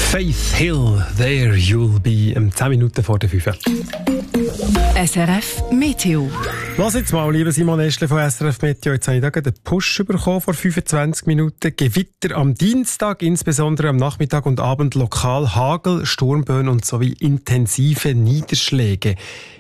Faith Hill, there you'll be. 10 Minuten vor der 5. SRF Meteo. Was jetzt mal, lieber Simon Eschle von SRF Meteo. Jetzt habe ich da gerade einen Push bekommen vor 25 Minuten. Gewitter am Dienstag, insbesondere am Nachmittag und Abend lokal Hagel, Sturmböen und sowie intensive Niederschläge.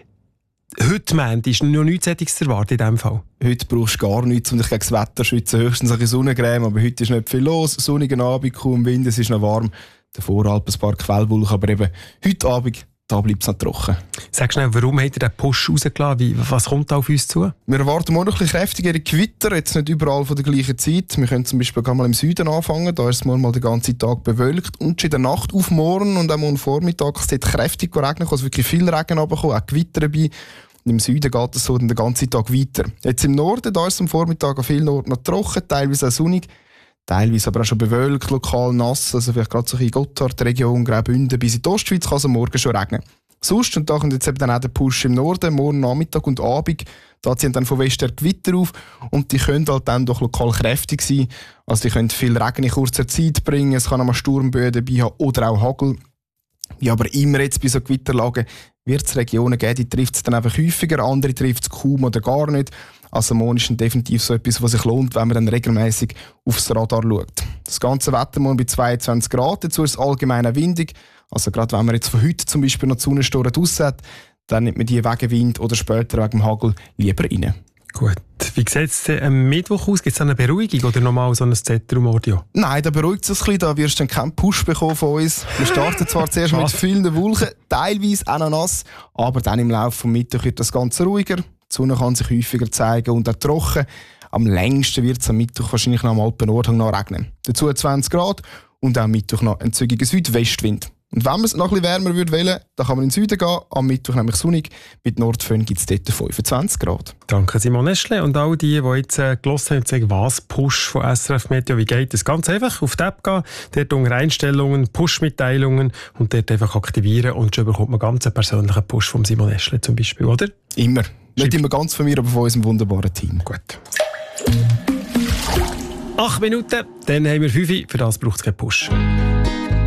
Heute, Mann, ist noch nichts Sättiges zu erwarten in diesem Fall. Heute brauchst du gar nichts, um dich gegen das Wetter zu schützen. Höchstens ein bisschen Sonnencreme, aber heute ist nicht viel los. Sonnigen Abend, kaum Wind, es ist noch warm. Davor ein paar Quellwolken, aber eben heute Abend, da bleibt es noch trocken. Sag schnell, warum habt ihr den Push rausgelassen? Was kommt da auf uns zu? Wir erwarten morgen noch ein bisschen kräftigere Gewitter, jetzt nicht überall von der gleichen Zeit. Wir können zum Beispiel mal im Süden anfangen, da ist es morgen mal den ganzen Tag bewölkt. Und in der Nacht auf morgen und auch morgen Vormittag es dort kräftig regnen, also wirklich viel Regen runterkommen, auch Gewitter dabei. Und im Süden geht es so den ganzen Tag weiter. Jetzt im Norden, da ist es am Vormittag an vielen Orten noch trocken, teilweise auch sonnig, teilweise aber auch schon bewölkt, lokal nass, also vielleicht gerade so in Gotthardregion, Graubünden bis in die Ostschweiz kann es am Morgen schon regnen. Sonst, und da kommt jetzt eben dann auch der Push im Norden, morgen Nachmittag und Abend, da ziehen dann von Westen Gewitter auf und die können halt dann doch lokal kräftig sein. Also die können viel Regen in kurzer Zeit bringen, es kann auch mal Sturmböen dabei haben oder auch Hagel. Wie aber immer jetzt bei so Gewitterlagen wird es Regionen geben, die trifft es dann einfach häufiger, andere trifft es kaum oder gar nicht. Also morgen ist definitiv so etwas, was sich lohnt, wenn man dann regelmäßig aufs Radar schaut. Das ganze Wetter morgen bei 22 Grad, dazu ist es allgemein windig. Also gerade wenn man jetzt von heute zum Beispiel noch die Sonnenstoren draussen hat, dann nimmt man die wegen Wind oder später wegen dem Hagel lieber rein. Gut. Wie sieht es am Mittwoch aus? Gibt es eine Beruhigung oder nochmal so ein Zentrum-Audio? Nein, da beruhigt es ein bisschen. Da wirst du dann keinen Push bekommen von uns. Wir starten zwar zuerst mit vielen Wolken, teilweise auch noch nass, aber dann im Laufe des Mittags wird das Ganze ruhiger. Die Sonne kann sich häufiger zeigen und auch trocken. Am längsten wird es am Mittwoch wahrscheinlich noch am Alpen-Nordhang noch regnen. Dazu 20 Grad und auch am Mittwoch noch ein zügiger Südwestwind. Und wenn man es noch ein bisschen wärmer wollen würde, dann kann man in den Süden gehen. Am Mittwoch nämlich sonnig. Mit Nordföhn gibt es dort 25 Grad. Danke Simon Eschle. Und all die jetzt gehört haben und sagen, was Push von SRF Meteo, wie geht das? Ganz einfach auf die App gehen, dort unter Einstellungen, Push-Mitteilungen und dort einfach aktivieren und schon bekommt man ganz einen persönlichen Push von Simon Eschle zum Beispiel, oder? Immer. Nicht immer ganz von mir, aber von unserem wunderbaren Team. Gut. 8 Minuten, dann haben wir 5. Für das braucht es keinen Push.